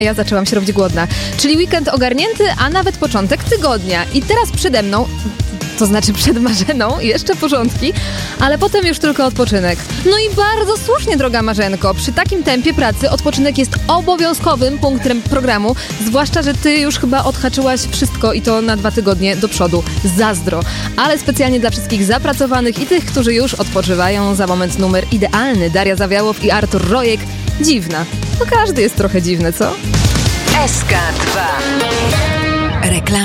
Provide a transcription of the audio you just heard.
Ja zaczęłam się robić głodna. Czyli weekend ogarnięty, a nawet początek tygodnia. I teraz przede mną, to znaczy przed Marzeną, jeszcze porządki, ale potem już tylko odpoczynek. No i bardzo słusznie, droga Marzenko. Przy takim tempie pracy odpoczynek jest obowiązkowym punktem programu, zwłaszcza, że ty już chyba odhaczyłaś wszystko i to na 2 tygodnie do przodu. Zazdro. Ale specjalnie dla wszystkich zapracowanych i tych, którzy już odpoczywają, za moment numer idealny. Daria Zawiałow i Artur Rojek. Dziwna. No każdy jest trochę dziwny, co? SK2. Reklama.